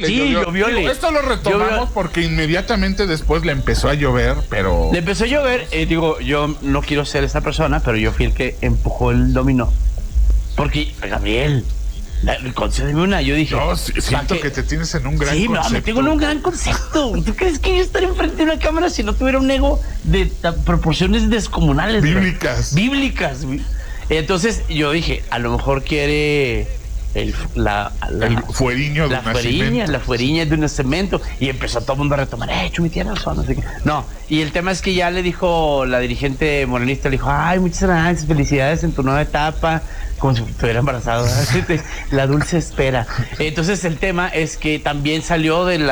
Sí, llovió. Esto lo retomamos porque inmediatamente después le empezó a llover, pero... Le empezó a llover, digo, yo no quiero ser esta persona, pero yo fui el que empujó el dominó. Porque, Gabriel, concédeme una, yo dije... No, siento que te tienes en un gran concepto. Sí, me tengo en un gran concepto. ¿Tú crees que yo estaría enfrente de una cámara si no tuviera un ego de proporciones descomunales? Bíblicas. Entonces yo dije, a lo mejor quiere el fueriño de la fueriña de un cemento. Y empezó todo el mundo a retomar, Chumi, tienes razón, no sé qué. No, y el tema es que ya le dijo la dirigente morenista, le dijo, ay, muchas gracias, felicidades en tu nueva etapa, como si estuviera embarazado, la dulce espera. Entonces el tema es que también salió de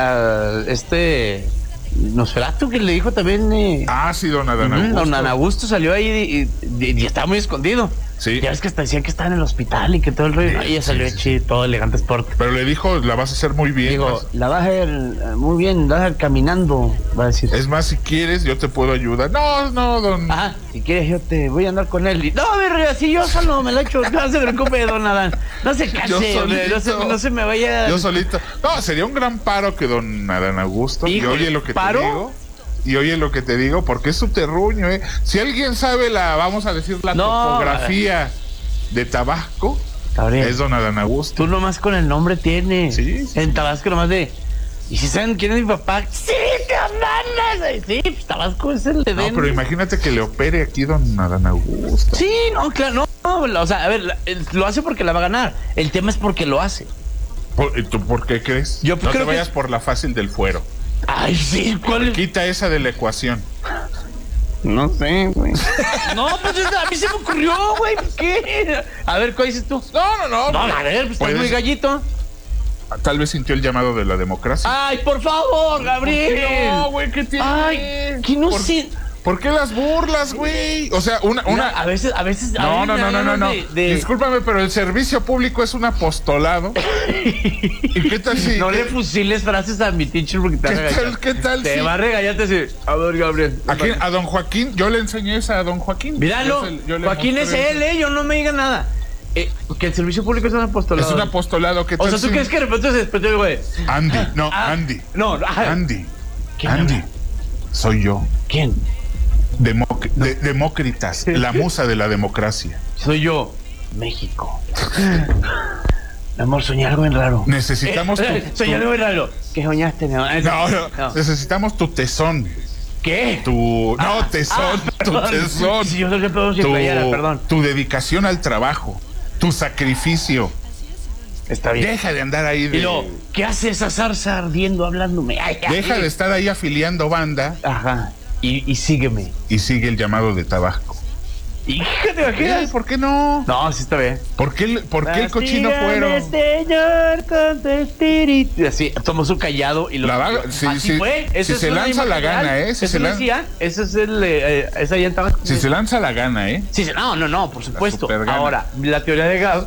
Nosferatu, que le dijo también... sí, don Adán Augusto. Don Adán Augusto salió ahí y estaba muy escondido. Sí. Ya ves que hasta decían que estaba en el hospital y que todo el rollo. Ella salió hecho todo elegante sport. Pero le dijo, la vas a hacer muy bien. Digo, la vas a hacer muy bien, la vas a hacer caminando, va a decir. Es más, si quieres, yo te puedo ayudar. No, don... si quieres, yo te voy a andar con él. No, si yo solo me lo echo. No se preocupe, don Adán. No se case, no se me vaya... Yo solito. No, sería un gran paro que don Adán Augusto. Y oye lo que te digo. Y oye lo que te digo, porque es su terruño, ¿eh? Si alguien sabe vamos a decir, topografía de Tabasco, Gabriel, es don Adán Augusto. Tú nomás con el nombre tienes. Sí. En Tabasco nomás de... ¿Y si saben quién es mi papá? ¡Sí, te andas! Sí, pues Tabasco es el de... No, pero imagínate que le opere aquí don Adán Augusto. Sí, no, claro, no. O sea, a ver, lo hace porque la va a ganar. El tema es porque lo hace. ¿Tú por qué crees? Yo no te vayas por la fácil del fuero. Ay, sí, ¿cuál es? Quita esa de la ecuación. No sé, güey. No, pues a mí se me ocurrió, güey. ¿Qué? A ver, ¿cuál dices tú? No. No, a ver, pues estás muy gallito. Tal vez sintió el llamado de la democracia. Ay, por favor, Gabriel. No, güey, ¿qué tiene? Ay, que no sé. ¿Por qué las burlas, güey? O sea, una... A veces. No. Discúlpame, pero el servicio público es un apostolado. ¿Y qué tal si... No le fusiles frases a mi teacher porque te va a regañar. ¿Qué tal te va a regañar, te dice, a ver, Gabriel. A don Joaquín, yo le enseñé esa a don Joaquín. Míralo, Joaquín es él, yo no me diga nada. Que el servicio público es un apostolado. Es un apostolado. O sea, ¿tú crees que de repente se despertó el güey? Andy. Andy. Andy. Soy yo. ¿Quién? Demócritas, la musa de la democracia. Soy yo, México. Mi amor, soñé algo bien raro. Necesitamos soñé algo bien raro. ¿Qué soñaste, mi amor? No. Necesitamos tu tesón. ¿Qué? Tu tesón. Si yo soy que todo sin playera, perdón. Tu dedicación al trabajo, tu sacrificio. Está bien. Deja de andar ahí de... Y luego, ¿qué hace esa zarza ardiendo hablándome? Deja de estar ahí afiliando banda. Ajá. Y sígueme. Y sigue el llamado de Tabasco. Híjate, ¿por qué no? No, sí está bien. ¿Por qué el cochino fuero? Señor, con tu espíritu. Así, tomó su callado y lo... así fue. Si se lanza la gana, ¿eh? Eso es esa ya estaba... Si se lanza la gana, ¿eh? Sí, no, por supuesto. Ahora, la teoría de Gab...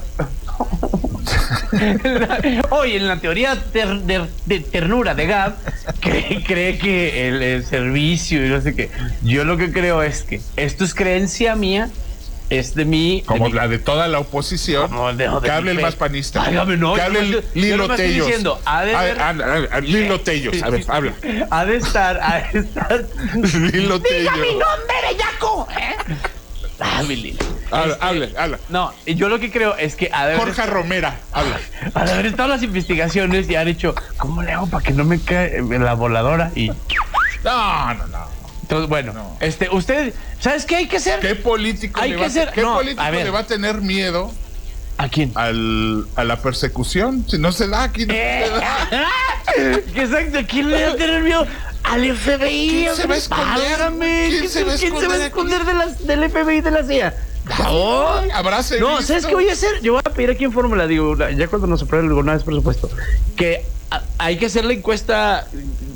Oye, en la teoría de ternura de Gab, cree que el servicio y no sé qué. Yo lo que creo es que esto es creencia mía, es de mí. Como la de toda la oposición. Que hable el más panista. Que hable el Lilo Tellos. Lilo Tellos, a ver, habla. Ha de estar. Lilo Tellos. ¡Diga mi nombre, bellaco! Mi Lilo. Habla. No, yo lo que creo es que... Jorge Romera, habla. Al haber estado las investigaciones y han dicho, ¿cómo le hago para que no me caiga la voladora? Y... No. Entonces, bueno, usted, ¿sabes qué hay que hacer? ¿Qué político le va a tener miedo? ¿A quién? A la persecución. Si no se da aquí, no se da. Exacto, ¿quién le va a tener miedo? Al FBI. ¿Quién se va a esconder? ¿Quién se va a esconder del FBI y de la CIA? Abrace. No, ¿sabes qué voy a hacer? Yo voy a pedir aquí en Fórmula, digo, ya cuando nos aprueben alguna vez, por supuesto, que hay que hacer la encuesta,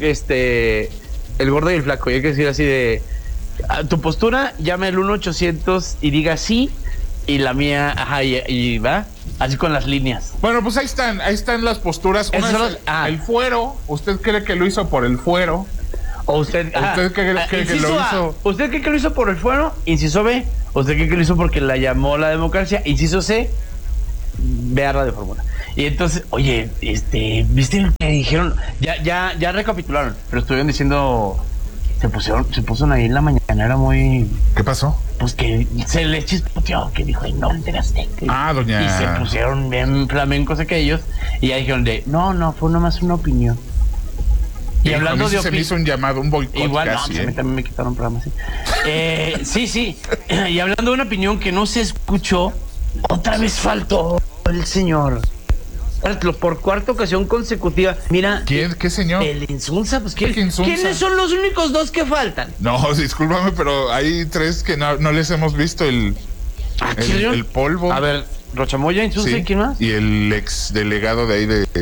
el gordo y el flaco, y hay que decir así de, tu postura, llame al 1-800 y diga sí, y la mía, ajá, y va, así con las líneas. Bueno, pues ahí están las posturas. El fuero, ¿usted cree que lo hizo por el fuero? ¿O usted cree que lo hizo? ¿Usted cree que lo hizo por el fuero? Inciso B. ¿Usted cree que lo hizo porque la llamó la democracia? Inciso C. Vea Radio Fórmula. Y entonces, oye, ¿viste lo que dijeron? Ya recapitularon, pero estuvieron diciendo, se pusieron ahí en la mañana, era muy... ¿Qué pasó? Pues que se le chispoteó, que dijo, no, enteraste. Doña... Y se pusieron bien flamencos aquellos, y ya dijeron no, fue nomás una opinión. Y hablando de se me hizo un llamado, un boicot. Igual, casi, no, a mí también me quitaron programas así. Sí. Y hablando de una opinión que no se escuchó, otra vez faltó el señor. Por cuarta ocasión consecutiva. Mira. ¿Qué señor? El Insunza, pues ¿quiénes son los únicos dos que faltan? No, discúlpame, pero hay tres que no les hemos visto el polvo. A ver, Rochamoya, Insunza, sí. ¿Y quién más? Y el ex delegado de ahí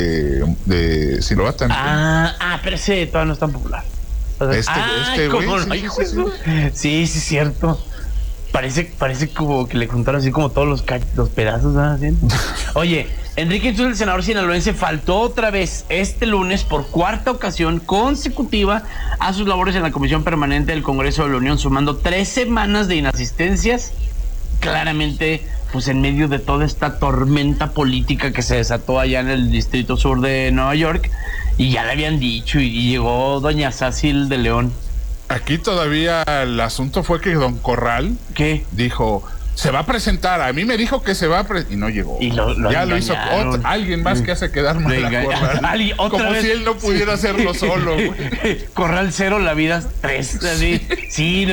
de Sinaloa también. Pero ese todavía no es tan popular. Este güey. Sí, cierto. Parece como que le juntaron así como todos los pedazos, ¿verdad? Oye, Enrique Insunza, el senador sinaloense, faltó otra vez este lunes por cuarta ocasión consecutiva a sus labores en la Comisión Permanente del Congreso de la Unión, sumando 3 semanas de inasistencias, claramente pues en medio de toda esta tormenta política que se desató allá en el Distrito Sur de Nueva York, y ya le habían dicho, y llegó doña Sácil de León. Aquí todavía el asunto fue que don Corral dijo, se va a presentar, a mí me dijo que se va a presentar, y no llegó. Y lo hizo alguien más que hace quedar mal a Corral. Como si él no pudiera hacerlo solo. Corral 0, la vida 3. Así. Sí,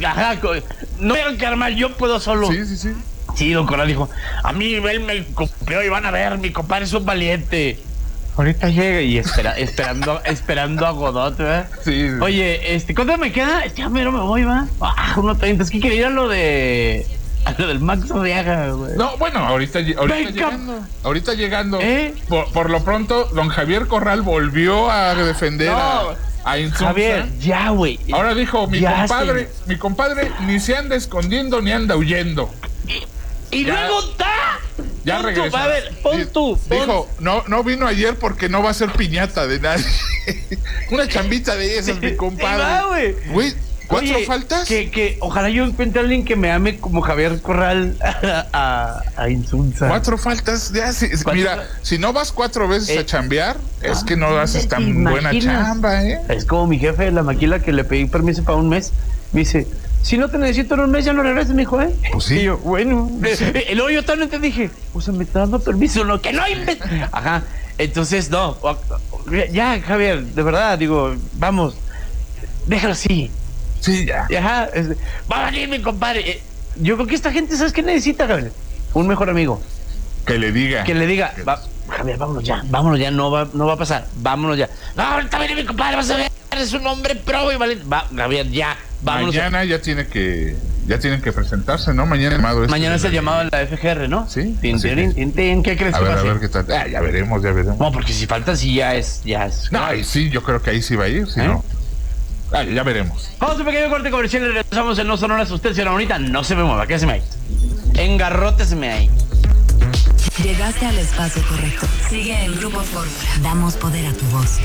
no me hagan quedar mal, yo puedo solo. Sí. Sí, don Corral dijo, a mí él me cumplió y van a ver, mi compadre es un valiente. Ahorita llega y esperando a Godot, ¿verdad? Sí. Oye, ¿cuánto me queda? Ya mero me voy, ¿va? 1:30. Es que quería ir a lo del Max Arriaga, güey. No, bueno, ahorita llegando. Por lo pronto, don Javier Corral volvió a defender a Insunza. Javier, ya, güey. Ahora dijo, mi compadre ni se anda escondiendo ni anda huyendo. Y luego está. Ya regresó. A ver, pon tú. Dijo, no vino ayer porque no va a ser piñata de nadie. Una chambita de esas, mi compadre. Güey, 4 faltas. Que ojalá yo encuentre a alguien que me ame como Javier Corral a Insunza. 4 faltas. Ya, mira, si no vas 4 veces a chambear, es que no haces tan buena chamba, ¿eh? Es como mi jefe de la maquila, que le pedí permiso para un mes. Me dice, si no te necesito en un mes, ya no regreses, mijo, ¿eh? Pues sí. Y yo, bueno. Y luego yo también te dije, pues me está dando permiso, ¿no? Que no hay. Ajá. Entonces, no. Ya, Javier, de verdad, digo, vamos. Déjalo así. Sí, ya. Ajá. Va a venir mi compadre. Yo creo que esta gente, ¿sabes qué necesita, Javier? Un mejor amigo. Que le diga. Javier, vámonos ya, no va a pasar. Vámonos ya. No, ahorita viene mi compadre, vas a ver. Es un hombre pro y valiente. Javier, ya. Vámonos. Mañana ya tienen que presentarse, ¿no? Mañana es el llamado de la FGR, ¿no? Sí. ¿Qué crees? A ver qué tal. Ya veremos. No, porque si falta, sí ya es. No, sí, yo creo que ahí sí va a ir, si no. Ya veremos. Vamos a un pequeño corte comercial y regresamos en No Sonoras. Usted, señora bonita, no se me mueva, quédese ahí. Engarrótesme ahí. Llegaste al espacio correcto. Sigue en Grupo Fórmula. Damos poder a tu voz.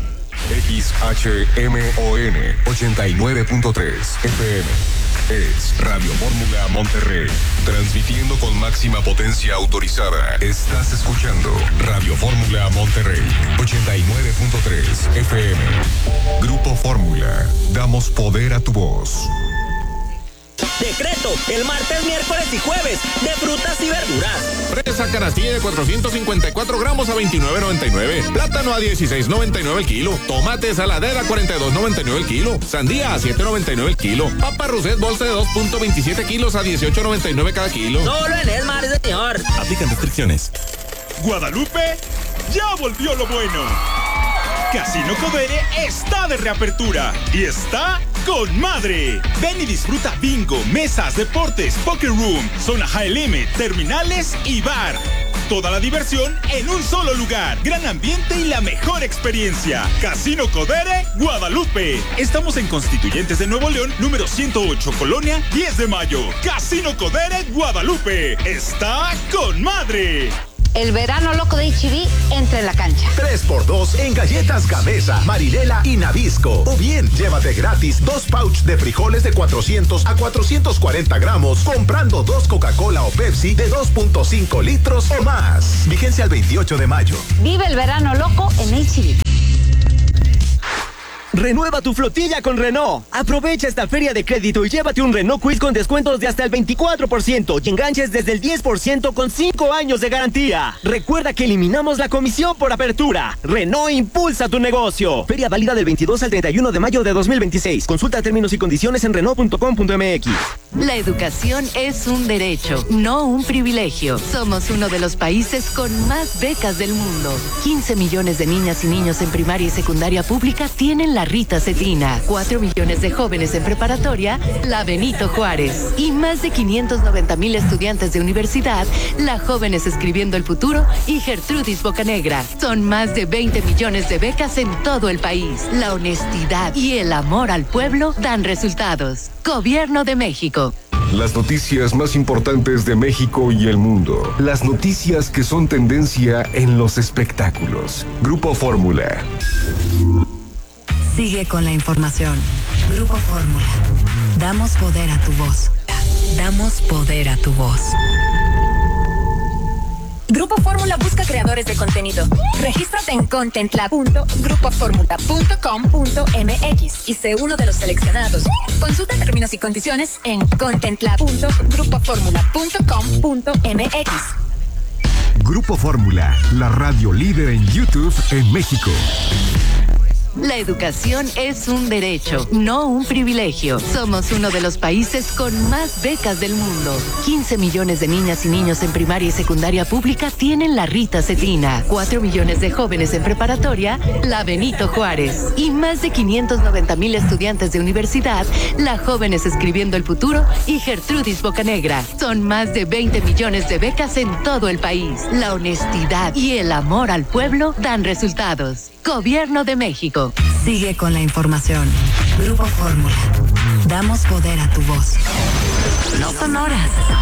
XHMON 89.3 FM es Radio Fórmula Monterrey, transmitiendo con máxima potencia autorizada. Estás escuchando Radio Fórmula Monterrey 89.3 FM. Grupo Fórmula, damos poder a tu voz. Decreto, el martes, miércoles y jueves, de frutas y verduras. Fresa canastilla de 454 gramos a $29.99. Plátano a $16.99 el kilo. Tomate saladera a $42.99 el kilo. Sandía a $7.99 el kilo. Papa Roset bolsa de 2.27 kilos a $18.99 cada kilo. Solo en Esmar, señor. Aplican restricciones. Guadalupe, ya volvió lo bueno. Casino Codere está de reapertura y está con madre. Ven y disfruta bingo, mesas, deportes, poker room, zona high limit, terminales y bar. Toda la diversión en un solo lugar. Gran ambiente y la mejor experiencia. Casino Codere, Guadalupe. Estamos en Constituyentes de Nuevo León, número 108, Colonia 10 de Mayo. Casino Codere, Guadalupe. Está con madre. El verano loco de H-E-B entra en la cancha. 3x2 en galletas Gamesa, Marinela y Nabisco. O bien, llévate gratis 2 pouch de frijoles de 400 a 440 gramos comprando 2 Coca-Cola o Pepsi de 2.5 litros o más. Vigencia al 28 de mayo. Vive el verano loco en H-E-B. Renueva tu flotilla con Renault. Aprovecha esta feria de crédito y llévate un Renault Kwid con descuentos de hasta el 24% y enganches desde el 10% con 5 años de garantía. Recuerda que eliminamos la comisión por apertura. Renault impulsa tu negocio. Feria válida del 22 al 31 de mayo de 2026. Consulta términos y condiciones en Renault.com.mx. La educación es un derecho, no un privilegio. Somos uno de los países con más becas del mundo. 15 millones de niñas y niños en primaria y secundaria pública tienen la Rita Cetina, 4 millones de jóvenes en preparatoria, la Benito Juárez, y más de 590,000 estudiantes de universidad, la Jóvenes Escribiendo el Futuro y Gertrudis Bocanegra. Son más de 20 millones de becas en todo el país. La honestidad y el amor al pueblo dan resultados. Gobierno de México. Las noticias más importantes de México y el mundo. Las noticias que son tendencia en los espectáculos. Grupo Fórmula. Sigue con la información. Grupo Fórmula. Damos poder a tu voz. Damos poder a tu voz. Grupo Fórmula busca creadores de contenido. Regístrate en contentlab.grupoformula.com.mx y sé uno de los seleccionados. Consulta términos y condiciones en contentlab.grupoformula.com.mx. Grupo Fórmula, la radio líder en YouTube en México. La educación es un derecho, no un privilegio. Somos uno de los países con más becas del mundo. 15 millones de niñas y niños en primaria y secundaria pública tienen la Rita Cetina. 4 millones de jóvenes en preparatoria, la Benito Juárez. Y más de 590,000 estudiantes de universidad, la Jóvenes Escribiendo el Futuro y Gertrudis Bocanegra. Son más de 20 millones de becas en todo el país. La honestidad y el amor al pueblo dan resultados. Gobierno de México. Sigue con la información. Grupo Fórmula. Damos poder a tu voz. No son horas,